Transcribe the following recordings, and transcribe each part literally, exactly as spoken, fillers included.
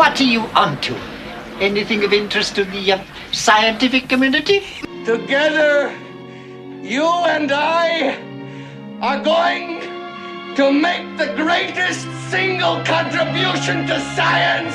What are you onto? Anything of interest to the uh, scientific community? Together, you and I are going to make the greatest single contribution to science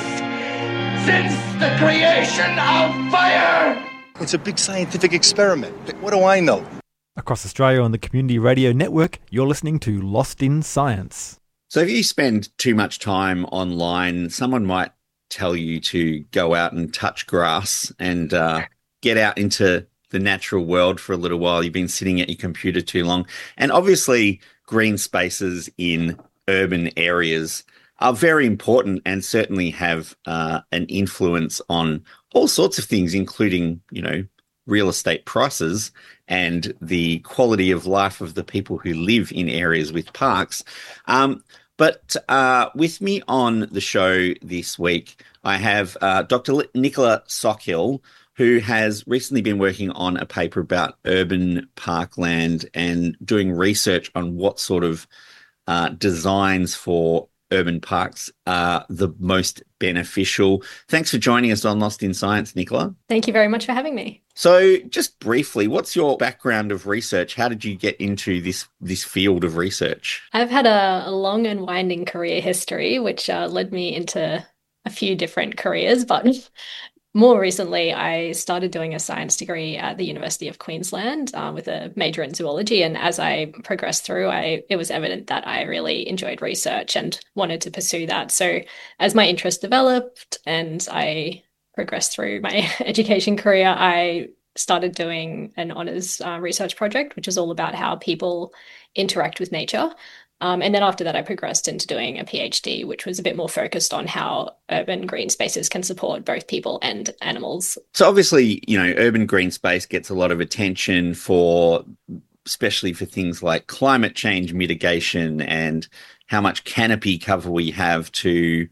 since the creation of fire. It's a big scientific experiment. What do I know? Across Australia on the Community Radio Network, you're listening to Lost in Science. So if you spend too much time online, someone might tell you to go out and touch grass and uh, get out into the natural world for a little while. You've been sitting at your computer too long. And obviously, green spaces in urban areas are very important and certainly have uh, an influence on all sorts of things, including, you know, real estate prices and the quality of life of the people who live in areas with parks. Um, but uh, with me on the show this week, I have uh, Doctor Nicola Sockhill, who has recently been working on a paper about urban parkland and doing research on what sort of uh, designs for urban parks are the most beneficial. Thanks for joining us on Lost in Science, Nicola. Thank you very much for having me. So just briefly, what's your background of research? How did you get into this this field of research? I've had a, a long and winding career history, which uh, led me into a few different careers, but more recently, I started doing a science degree at the University of Queensland uh, with a major in zoology. And as I progressed through, I it was evident that I really enjoyed research and wanted to pursue that. So as my interest developed and I progressed through my education career, I started doing an honours uh, research project, which is all about how people interact with nature. Um, and then after that, I progressed into doing a PhD, which was a bit more focused on how urban green spaces can support both people and animals. So obviously, you know, urban green space gets a lot of attention for, especially for things like climate change mitigation and how much canopy cover we have to,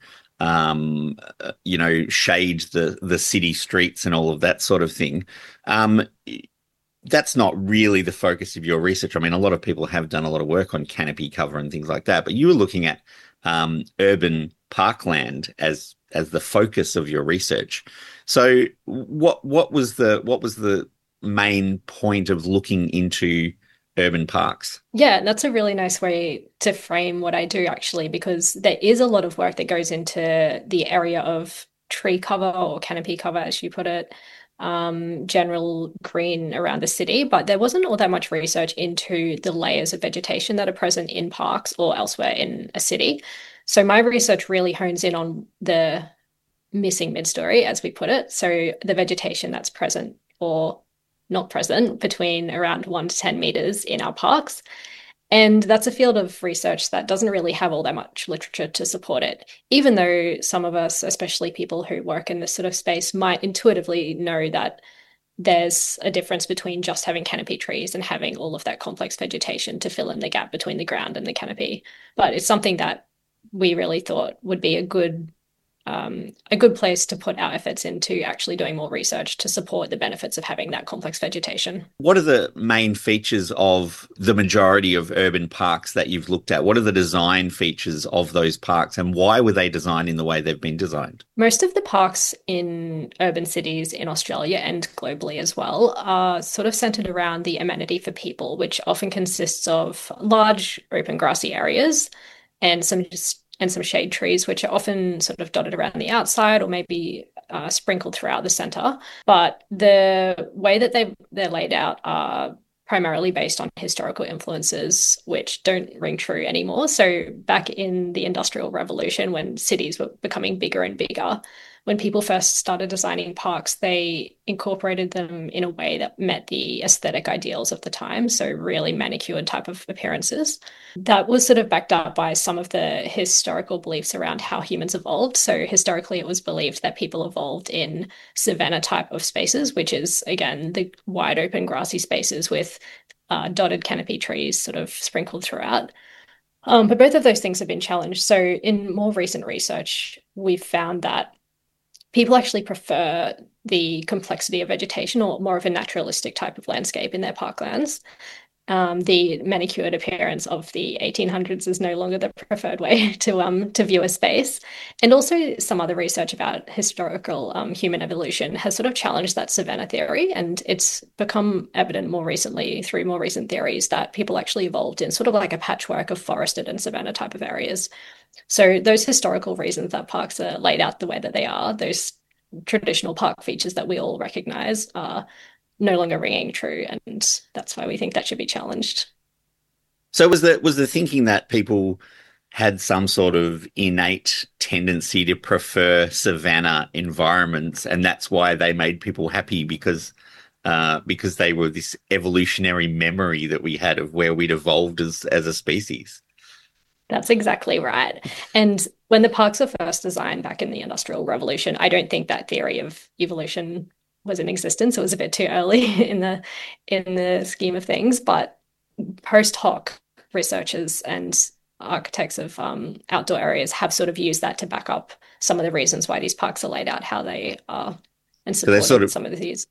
um, you know, shade the, the city streets and all of that sort of thing. Um, That's not really the focus of your research. I mean, a lot of people have done a lot of work on canopy cover and things like that, but you were looking at um, urban parkland as as the focus of your research. So, what what was the what was the main point of looking into urban parks? Yeah, that's a really nice way to frame what I do, actually, because there is a lot of work that goes into the area of tree cover or canopy cover, as you put it. Um, general green around the city, but there wasn't all that much research into the layers of vegetation that are present in parks or elsewhere in a city. So my research really hones in on the missing mid-story, as we put it. So the vegetation that's present or not present between around one to ten meters in our parks. And that's a field of research that doesn't really have all that much literature to support it, even though some of us, especially people who work in this sort of space, might intuitively know that there's a difference between just having canopy trees and having all of that complex vegetation to fill in the gap between the ground and the canopy. But it's something that we really thought would be a good Um, a good place to put our efforts into actually doing more research to support the benefits of having that complex vegetation. What are the main features of the majority of urban parks that you've looked at? What are the design features of those parks and why were they designed in the way they've been designed? Most of the parks in urban cities in Australia and globally as well are sort of centered around the amenity for people, which often consists of large open grassy areas and some just and some shade trees, which are often sort of dotted around the outside or maybe uh, sprinkled throughout the center. But the way that they, they're laid out are primarily based on historical influences, which don't ring true anymore. So back in the Industrial Revolution, when cities were becoming bigger and bigger, when people first started designing parks, they incorporated them in a way that met the aesthetic ideals of the time, so really manicured type of appearances. That was sort of backed up by some of the historical beliefs around how humans evolved. So historically, it was believed that people evolved in savanna type of spaces, which is, again, the wide open grassy spaces with uh, dotted canopy trees sort of sprinkled throughout. Um, but both of those things have been challenged. So in more recent research, we've found that people actually prefer the complexity of vegetation or more of a naturalistic type of landscape in their parklands. Um, the manicured appearance of the eighteen hundreds is no longer the preferred way to um to view a space. And also some other research about historical um, human evolution has sort of challenged that savanna theory, and it's become evident more recently through more recent theories that people actually evolved in sort of like a patchwork of forested and savanna type of areas. So those historical reasons that parks are laid out the way that they are, those traditional park features that we all recognize, are no longer ringing true, and that's why we think that should be challenged. So was the was the thinking that people had some sort of innate tendency to prefer savanna environments, and that's why they made people happy, because uh, because they were this evolutionary memory that we had of where we'd evolved as as a species? That's exactly right. And when the parks were first designed back in the Industrial Revolution, I don't think that theory of evolution was in existence. It was a bit too early in the in the scheme of things. But post hoc researchers and architects of um, outdoor areas have sort of used that to back up some of the reasons why these parks are laid out how they are, and supporting so sort of some of these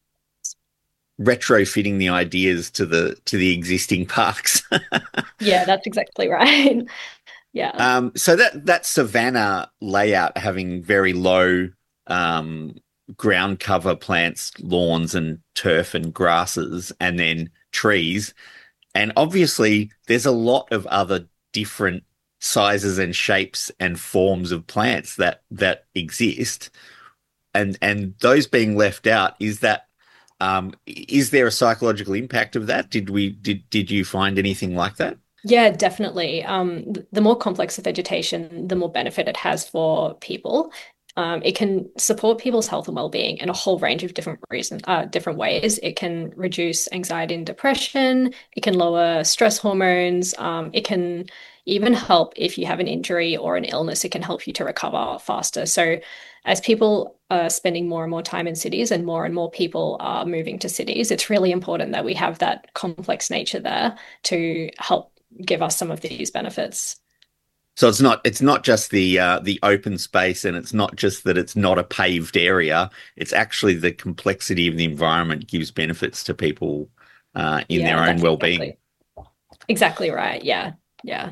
retrofitting the ideas to the to the existing parks. Yeah, that's exactly right. Yeah. Um, so that that savanna layout, having very low um, ground cover plants, lawns and turf and grasses, and then trees, and obviously there's a lot of other different sizes and shapes and forms of plants that that exist, and and those being left out, is that um, is there a psychological impact of that? Did we did did you find anything like that? Yeah, definitely. Um, the more complex the vegetation, the more benefit it has for people. Um, it can support people's health and well-being in a whole range of different reasons, uh, different ways. It can reduce anxiety and depression. It can lower stress hormones. Um, it can even help if you have an injury or an illness. It can help you to recover faster. So as people are spending more and more time in cities and more and more people are moving to cities, it's really important that we have that complex nature there to help give us some of these benefits. So it's not it's not just the uh, the open space, and it's not just that it's not a paved area. It's actually the complexity of the environment gives benefits to people uh, in yeah, their own well-being. Exactly, exactly right. Yeah, yeah.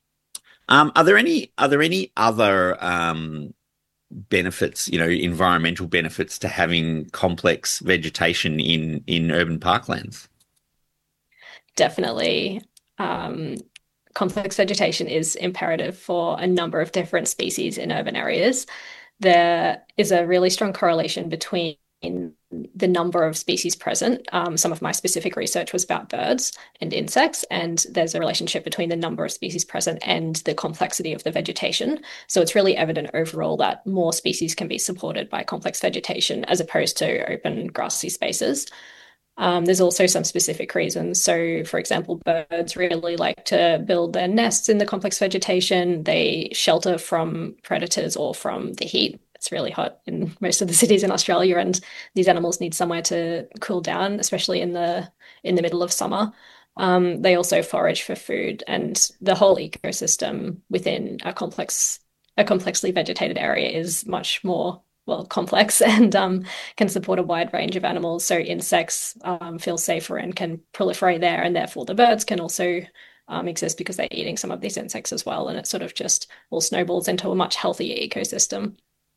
Um, are there any are there any other um, benefits, you know, environmental benefits to having complex vegetation in in urban parklands? Definitely. Um, complex vegetation is imperative for a number of different species in urban areas. There is a really strong correlation between the number of species present. Um, some of my specific research was about birds and insects, and there's a relationship between the number of species present and the complexity of the vegetation. So it's really evident overall that more species can be supported by complex vegetation as opposed to open grassy spaces. Um, there's also some specific reasons. So, for example, birds really like to build their nests in the complex vegetation. They shelter from predators or from the heat. It's really hot in most of the cities in Australia, and these animals need somewhere to cool down, especially in the in the middle of summer. Um, they also forage for food, and the whole ecosystem within a complex, a complexly vegetated area is much more well, complex and um, can support a wide range of animals. So insects um, feel safer and can proliferate there, and therefore the birds can also um, exist because they're eating some of these insects as well. And it sort of just all snowballs into a much healthier ecosystem.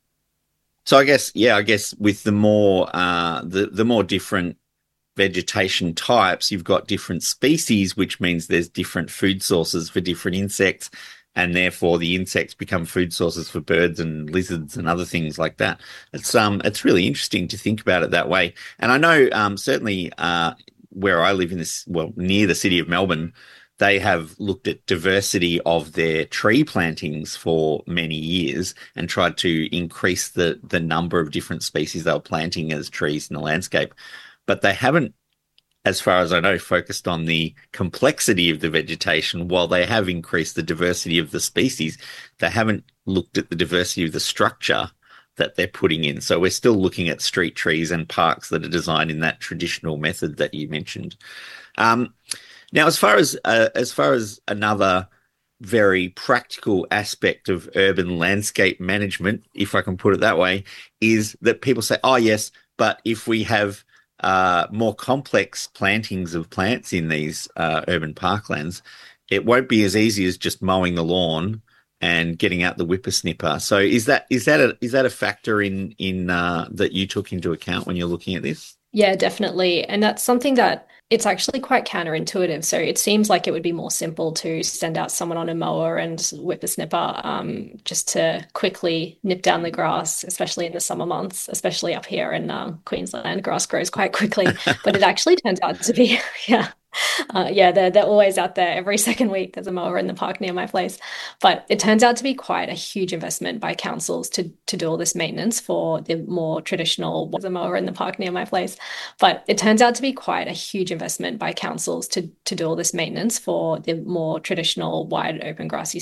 So I guess, yeah, I guess with the more uh, the the more different vegetation types, you've got different species, which means there's different food sources for different insects. And therefore, the insects become food sources for birds and lizards and other things like that. It's um, it's really interesting to think about it that way. And I know um, certainly uh, where I live in this, well, near the city of Melbourne, they have looked at diversity of their tree plantings for many years and tried to increase the the number of different species they were planting as trees in the landscape. But they haven't, as far as I know, focused on the complexity of the vegetation. While they have increased the diversity of the species, they haven't looked at the diversity of the structure that they're putting in. So we're still looking at street trees and parks that are designed in that traditional method that you mentioned. Um, now, as far as uh, as far as another very practical aspect of urban landscape management, if I can put it that way, is that people say, oh, yes, but if we have uh, more complex plantings of plants in these uh, urban parklands, it won't be as easy as just mowing the lawn and getting out the whippersnipper. So is that is that a is that a factor in in uh, that you took into account when you're looking at this? Yeah, definitely. And that's something that it's actually quite counterintuitive. So it seems like it would be more simple to send out someone on a mower and whippersnipper um, just to quickly nip down the grass, especially in the summer months, especially up here in um, Queensland. Grass grows quite quickly, but it actually turns out to be, yeah. Uh, yeah, they're, they're always out there. Every second week, there's a mower in the park near my place. But it turns out to be quite a huge investment by councils to, to do all this maintenance for the more traditional, there's a mower in the park near my place. But it turns out to be quite a huge investment by councils to, to do all this maintenance for the more traditional, wide, open, grassy